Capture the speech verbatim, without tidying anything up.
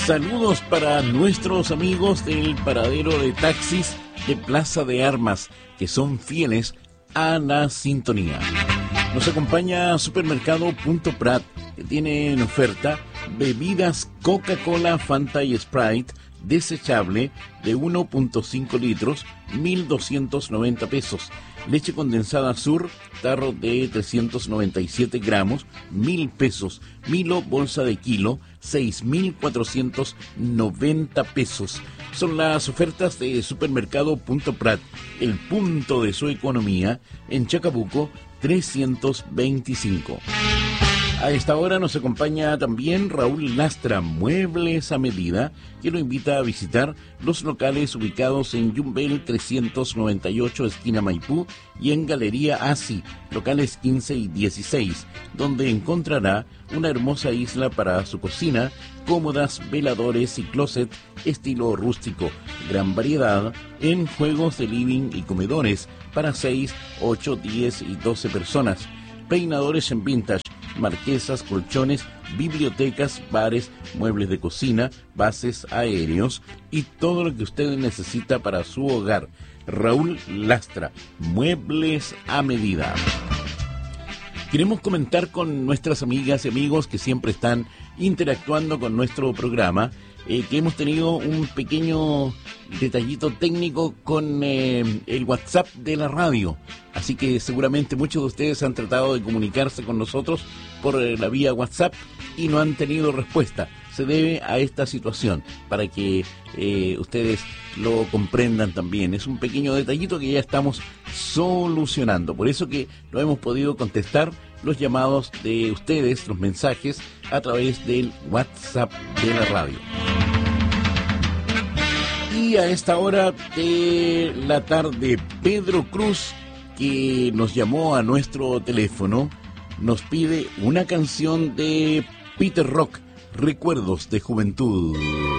Saludos para nuestros amigos del paradero de taxis de Plaza de Armas, que son fieles a la sintonía. Nos acompaña Supermercado Punto Prat, que tiene en oferta bebidas Coca-Cola, Fanta y Sprite desechable de uno punto cinco litros, mil doscientos noventa pesos. Leche condensada Sur, tarro de trescientos noventa y siete gramos, mil pesos. Milo, bolsa de kilo, seis mil cuatrocientos noventa pesos. Son las ofertas de Supermercado Punto Prat, el punto de su economía, en Chacabuco trescientos veinticinco. A esta hora nos acompaña también Raúl Lastra, Muebles a Medida, que lo invita a visitar los locales ubicados en Yumbel trescientos noventa y ocho, esquina Maipú, y en Galería Asi, locales quince y dieciséis, donde encontrará una hermosa isla para su cocina, cómodas, veladores y closet estilo rústico, gran variedad en juegos de living y comedores para seis, ocho, diez y doce personas, peinadores en vintage, marquesas, colchones, bibliotecas, bares, muebles de cocina, bases aéreos y todo lo que usted necesita para su hogar. Raúl Lastra, Muebles a Medida. Queremos comentar con nuestras amigas y amigos que siempre están interactuando con nuestro programa, eh, que hemos tenido un pequeño detallito técnico con eh, el WhatsApp de la radio. Así que seguramente muchos de ustedes han tratado de comunicarse con nosotros por eh, la vía WhatsApp y no han tenido respuesta. Se debe a esta situación, para que eh, ustedes lo comprendan también. Es un pequeño detallito que ya estamos solucionando. Por eso que no hemos podido contestar los llamados de ustedes, los mensajes, a través del WhatsApp de la radio. Y a esta hora de la tarde, Pedro Cruz, que nos llamó a nuestro teléfono, nos pide una canción de Peter Rock, Recuerdos de Juventud.